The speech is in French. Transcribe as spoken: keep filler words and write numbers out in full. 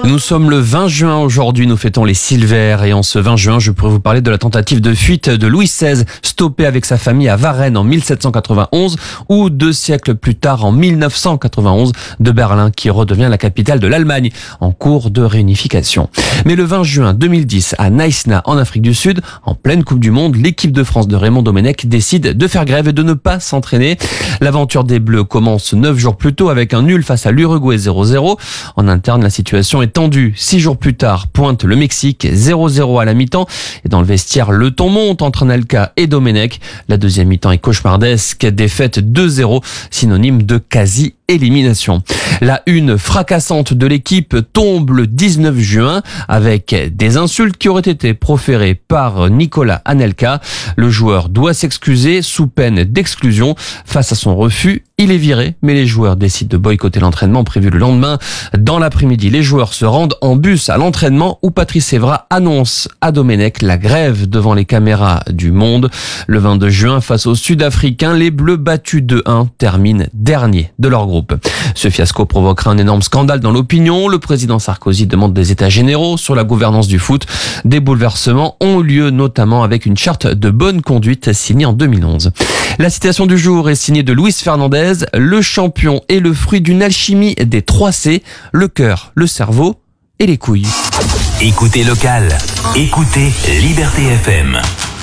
Nous sommes le vingt juin aujourd'hui, nous fêtons les Silvers et en ce vingt juin, je pourrais vous parler de la tentative de fuite de Louis seize, stoppé avec sa famille à Varennes en mille sept cent quatre-vingt-onze ou deux siècles plus tard en mille neuf cent quatre-vingt-onze de Berlin qui redevient la capitale de l'Allemagne en cours de réunification. Mais le vingt juin deux mille dix à Naïsna en Afrique du Sud, en pleine Coupe du Monde, l'équipe de France de Raymond Domenech décide de faire grève et de ne pas s'entraîner. L'aventure des Bleus commence neuf jours plus tôt avec un nul face à l'Uruguay zéro zéro. En interne, la situation est tendue. Six jours plus tard, pointe le Mexique zéro zéro à la mi-temps. Et dans le vestiaire, le ton monte entre Anelka et Domenech. La deuxième mi-temps est cauchemardesque. Défaite deux zéro, synonyme de quasi-élimination. La une fracassante de l'équipe tombe le dix-neuf juin avec des insultes qui auraient été proférées par Nicolas Anelka. Le joueur doit s'excuser sous peine d'exclusion. Face à son refus, il est viré, mais les joueurs décident de boycotter l'entraînement prévu le lendemain. Dans l'après-midi, les joueurs se rendent en bus à l'entraînement où Patrice Evra annonce à Domenech la grève devant les caméras du Monde. Le vingt-deux juin, face aux Sud-Africains, les Bleus battus deux un terminent dernier de leur groupe. Ce fiasco provoquera un énorme scandale dans l'opinion. Le président Sarkozy demande des états généraux sur la gouvernance du foot. Des bouleversements ont eu lieu, notamment avec une charte de bonne conduite signée en deux mille onze. La citation du jour est signée de Luis Fernandez. Le champion est le fruit d'une alchimie des trois C, le cœur, le cerveau et les couilles. Écoutez local, écoutez Liberté F M.